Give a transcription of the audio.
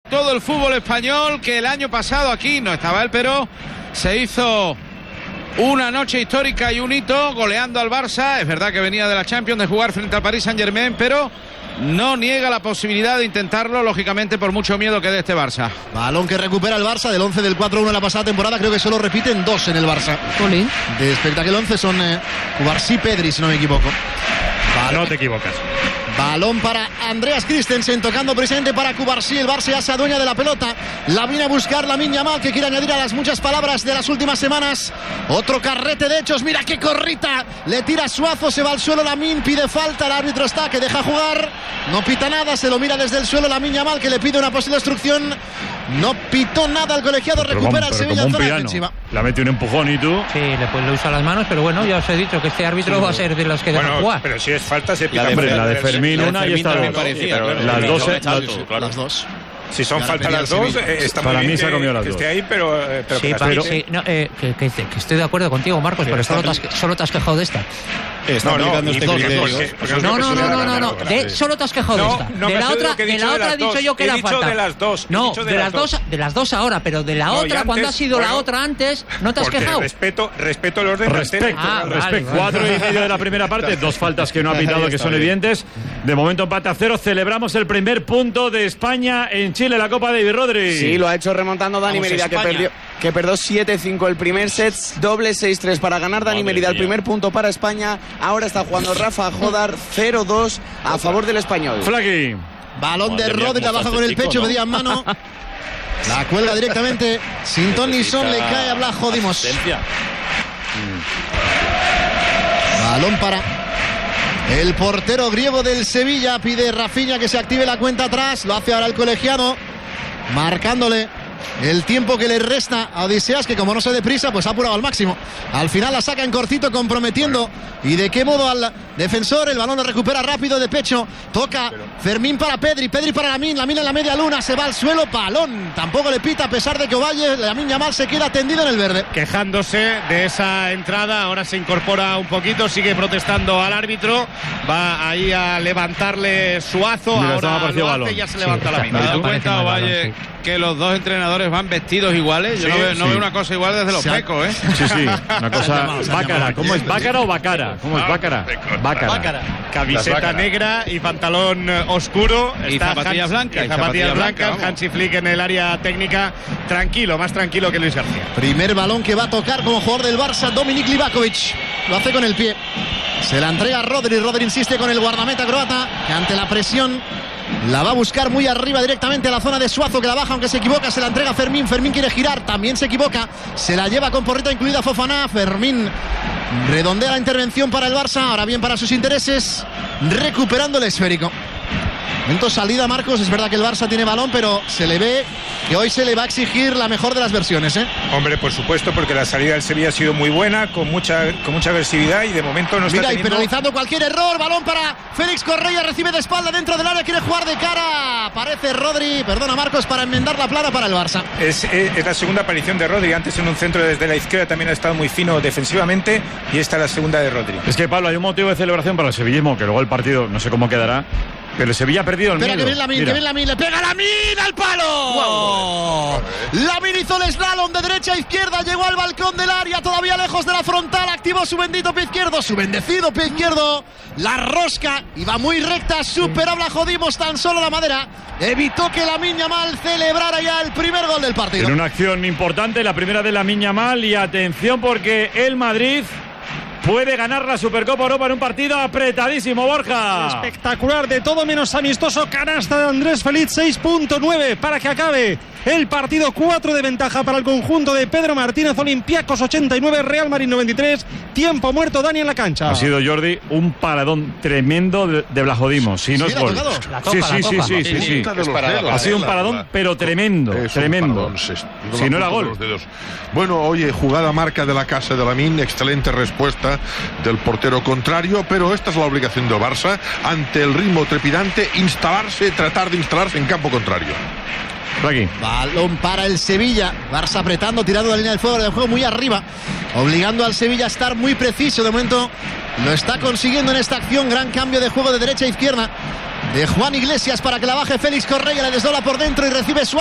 todo el fútbol español, que el año pasado aquí no estaba él, pero se hizo una noche histórica y un hito goleando al Barça. Es verdad que venía de la Champions, de jugar frente al Paris Saint-Germain, pero no niega la posibilidad de intentarlo, lógicamente por mucho miedo que dé este Barça. Balón que recupera el Barça del 11 del 4-1 de la pasada temporada. Creo que solo repiten 2 en el Barça. Jolín. De espectáculo 11 son Cubarsí, Pedri, si no me equivoco. No te equivocas. Balón para Andreas Christensen, tocando precisamente para Cubarsí. El Barça ya se adueña de la pelota. La viene a buscar Lamine Yamal, que quiere añadir a las muchas palabras de las últimas semanas. Otro carrete de hechos. Mira qué corrita. Le tira Suazo, se va al suelo Lamine, pide falta. El árbitro está, que deja jugar. No pita nada, se lo mira desde el suelo Lamine Yamal, que le pide una posible obstrucción. No pitó nada el colegiado. Recupera el Sevilla en zona defensiva. La mete un empujón y tú. Sí, le usa las manos, pero bueno, ya os he dicho que este árbitro va a ser de los que dejan jugar. Pero si es falta, se pita. La de Fermín una y esta dos. Las dos. Si son faltas las dos, está muy para bien mí se ha comido las que dos. esté ahí, pero sí, que estoy de acuerdo contigo, Marcos, pero solo te has quejado de esta. Está aplicando este criterio. No. Solo te has quejado de esta. De la otra he dicho yo que era falta. De las dos. No, de las dos ahora, pero de la otra, cuando ha sido la otra antes, no te has quejado. Respeto el orden. Respecto. 4:30 de la primera parte, 2 faltas que no ha pitado, que son evidentes. De momento empate a 0. Celebramos el primer punto de España en Chile, la Copa David Rodri. Sí, lo ha hecho remontando Dani Merida, que perdió 7-5 el primer set, doble 6-3 para ganar Dani Merida, el primer punto para España. Ahora está jugando Rafa Jodar, 0-2 a favor del español. Flaqui. Balón de Rodri, la baja con el pecho, pedía en mano. La cuelga directamente, sin ton ni son, le cae a Blajo Dimos. Balón para el portero griego del Sevilla. Pide Rafinha que se active la cuenta atrás. Lo hace ahora el colegiado, marcándole el tiempo que le resta a Odiseas, que como no se deprisa, pues ha apurado al máximo. Al final la saca en cortito, comprometiendo. ¿Y de qué modo al defensor? El balón lo recupera rápido de pecho. Toca Fermín para Pedri para Lamine en la media luna, se va al suelo. Balón, tampoco le pita, a pesar de que Ovalle, Lamine Yamal se queda tendido en el verde. Quejándose de esa entrada, ahora se incorpora un poquito, sigue protestando al árbitro. Va ahí a levantarle Suazo. Mira, ahora lo hace y ya se levanta Lamine. ¿Te das cuenta, Ovalle, que los dos entrenadores van vestidos iguales? Yo no veo una cosa igual desde los pecos, ¿eh? Sí, una cosa bácara. ¿Cómo es bácara o bacara? ¿Cómo es bácara? Bácara. Camiseta negra y pantalón oscuro. Y zapatillas blancas. Zapatillas blancas. Hansi Flick en el área técnica. Tranquilo, más tranquilo que Luis García. Primer balón que va a tocar como jugador del Barça, Dominik Livakovic. Lo hace con el pie. Se la entrega a Rodri. Rodri insiste con el guardameta croata, que ante la presión la va a buscar muy arriba directamente a la zona de Suazo, que la baja aunque se equivoca. Se la entrega a Fermín. Fermín quiere girar, también se equivoca. Se la lleva con porrita incluida Fofana. Fermín redondea la intervención para el Barça. Ahora bien para sus intereses, recuperando el esférico. Momento salida, Marcos. Es verdad que el Barça tiene balón, pero se le ve que hoy se le va a exigir la mejor de las versiones, ¿eh? Hombre, por supuesto, porque la salida del Sevilla ha sido muy buena, con mucha agresividad, y de momento no está teniendo... y penalizando cualquier error. Balón para Félix Correa, recibe de espalda dentro del área, quiere jugar de cara. Aparece Rodri, perdona Marcos, para enmendar la plana para el Barça. Es la segunda aparición de Rodri. Antes en un centro desde la izquierda también ha estado muy fino defensivamente, y esta es la segunda de Rodri. Es que, Pablo, hay un motivo de celebración para el sevillismo, que luego el partido no sé cómo quedará, pero el Sevilla ha perdido el miedo. Que viene Lamine, le pega Lamine al palo. Wow. Lamine hizo el slalom de derecha a izquierda, llegó al balcón del área, todavía lejos de la frontal, activó su bendito pie izquierdo, su bendecido pie izquierdo, la rosca, iba muy recta, superó a Blajo Dimos, tan solo la madera, evitó que Lamine Yamal celebrara ya el primer gol del partido. En una acción importante, la primera de Lamine Yamal, y atención porque el Madrid puede ganar la Supercopa Europa en un partido apretadísimo, Borja. Espectacular, de todo menos amistoso. Canasta de Andrés Feliz, 6.9 para que acabe el partido. 4 de ventaja para el conjunto de Pedro Martínez. Olympiacos 89, Real Madrid 93. Tiempo muerto, Dani en la cancha. Ha sido, Jordi, un paradón tremendo de Blajo Dimos. Si no es gol. Sí. Ha sido un paradón, pero tremendo. Tremendo. Si no era gol. Bueno, oye, jugada marca de la casa de Lamine. Excelente respuesta del portero contrario, pero esta es la obligación del Barça ante el ritmo trepidante, tratar de instalarse en campo contrario. Aquí. Balón para el Sevilla. Barça apretando, tirando la línea del fuego del juego muy arriba, obligando al Sevilla a estar muy preciso. De momento lo está consiguiendo en esta acción. Gran cambio de juego de derecha a izquierda de Juan Iglesias para que la baje Félix Correa, le desdobla por dentro y recibe Suárez.